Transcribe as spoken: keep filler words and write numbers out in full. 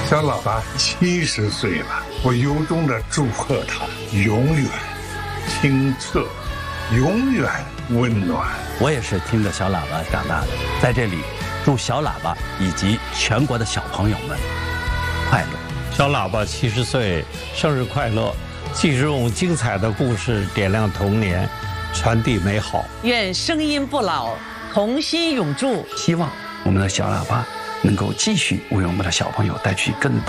小喇叭七十岁了，我由衷的祝贺他永远清澈，永远温暖。 我也是听着小喇叭长大的，在这里祝小喇叭以及全国的小朋友们快乐。 小喇叭七十岁，生日快乐！继续用精彩的故事点亮童年，传递美好。 愿声音不老，童心永驻。 希望我们的小喇叭能够继续为我们的小朋友带去更多